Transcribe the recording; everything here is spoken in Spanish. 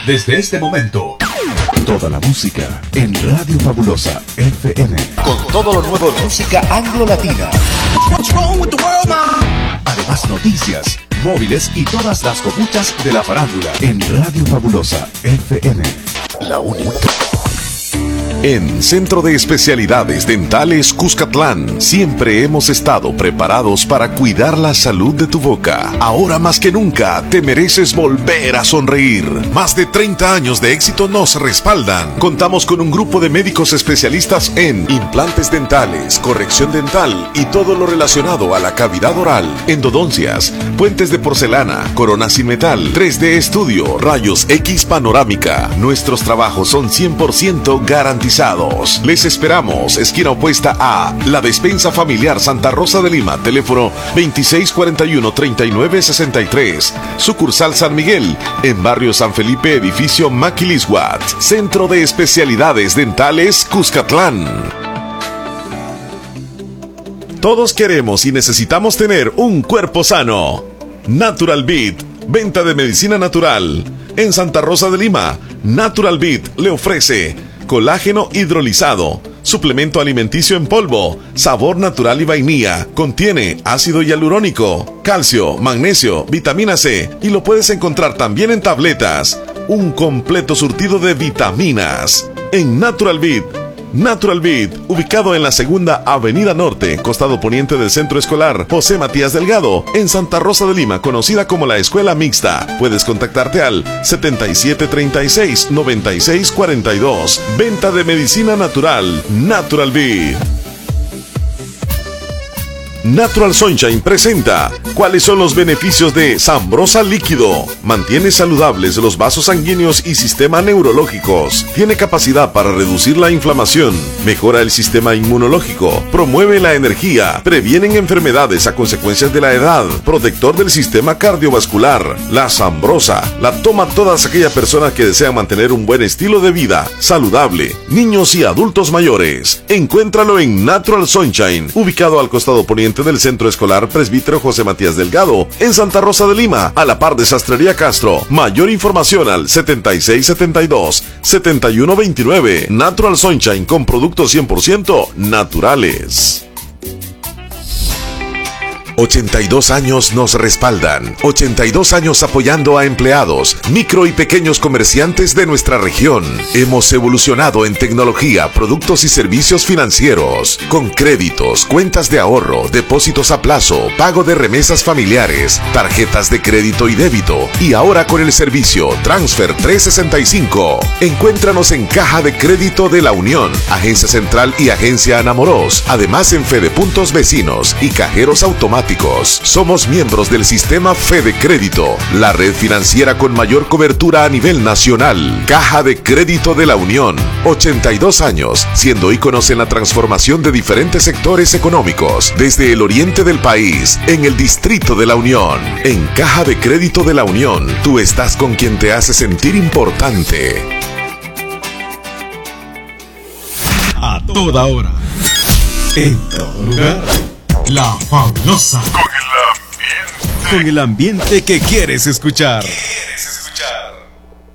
Desde este momento, toda la música en Radio Fabulosa FM. con todo lo nuevo de música anglo-latina. Además, noticias, móviles y todas las copuchas de la farándula. En Radio Fabulosa FM. La única. En Centro de Especialidades Dentales Cuscatlán, siempre hemos estado preparados para cuidar la salud de tu boca. Ahora más que nunca, te mereces volver a sonreír. Más de 30 años de éxito nos respaldan. Contamos con un grupo de médicos especialistas en implantes dentales, corrección dental y todo lo relacionado a la cavidad oral, endodoncias, puentes de porcelana, coronas sin metal, 3D estudio, rayos X panorámica. Nuestros trabajos son 100% garantizados. Les esperamos, esquina opuesta a La Despensa Familiar Santa Rosa de Lima, teléfono 2641-3963, sucursal San Miguel, en barrio San Felipe, edificio Maquilisguat, Centro de Especialidades Dentales Cuscatlán. Todos queremos y necesitamos tener un cuerpo sano. Natural Beat, venta de medicina natural. En Santa Rosa de Lima, Natural Beat le ofrece colágeno hidrolizado, suplemento alimenticio en polvo, sabor natural y vainilla, contiene ácido hialurónico, calcio, magnesio, vitamina C y lo puedes encontrar también en tabletas. Un completo surtido de vitaminas. En Natural Beat, ubicado en la 2ª Avenida Norte, costado poniente del Centro Escolar José Matías Delgado, en Santa Rosa de Lima, conocida como la Escuela Mixta. Puedes contactarte al 7736-9642. Venta de medicina natural, Natural Beat. Natural Sunshine presenta ¿cuáles son los beneficios de Sambrosa Líquido? Mantiene saludables los vasos sanguíneos y sistema neurológicos. Tiene capacidad para reducir la inflamación, mejora el sistema inmunológico, promueve la energía, previenen enfermedades a consecuencias de la edad, protector del sistema cardiovascular. La Sambrosa la toma todas aquellas personas que desean mantener un buen estilo de vida saludable, niños y adultos mayores. Encuéntralo en Natural Sunshine, ubicado al costado poniente del Centro Escolar Presbítero José Matías Delgado, en Santa Rosa de Lima, a la par de Sastrería Castro. Mayor información al 7672-7129. Natural Sunshine, con productos 100% naturales. 82 años nos respaldan. 82 años apoyando a empleados, micro y pequeños comerciantes de nuestra región. Hemos evolucionado en tecnología, productos y servicios financieros, con créditos, cuentas de ahorro, depósitos a plazo, pago de remesas familiares, tarjetas de crédito y débito, y ahora con el servicio Transfer 365. Encuéntranos en Caja de Crédito de la Unión, Agencia Central y Agencia Anamoros, además en Fede Puntos Vecinos y cajeros automáticos. Somos miembros del sistema Fede Crédito, la red financiera con mayor cobertura a nivel nacional. Caja de Crédito de la Unión, 82 años, siendo íconos en la transformación de diferentes sectores económicos, desde el oriente del país, en el Distrito de la Unión. En Caja de Crédito de la Unión, tú estás con quien te hace sentir importante. A toda hora, en todo lugar, La Fabulosa. Con el ambiente que quieres escuchar.